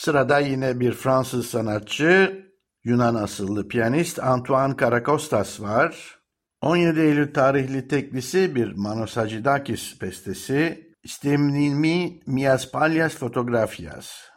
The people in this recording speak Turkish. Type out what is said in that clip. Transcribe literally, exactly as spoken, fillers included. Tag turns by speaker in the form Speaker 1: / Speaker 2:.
Speaker 1: Sırada yine bir Fransız sanatçı, Yunan asıllı piyanist Antoine Karakostas var. on yedi Eylül tarihli teklisi bir Manos Hadzidakis bestesi, İstemnimi Mias Paljas Fotografias.